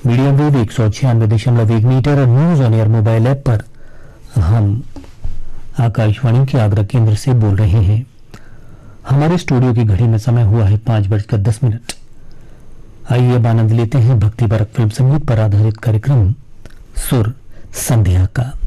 Medium wave 196.1 metre और news on air mobile app पर हम आकाशवाणी के आगरा केंद्र से बोल रहे हैं। हमारे स्टूडियो की घड़ी में समय हुआ है 5:10। आइए अब आनंद लेते हैं भक्ति परक फिल्म संगीत पर आधारित कार्यक्रम सुर संध्या का।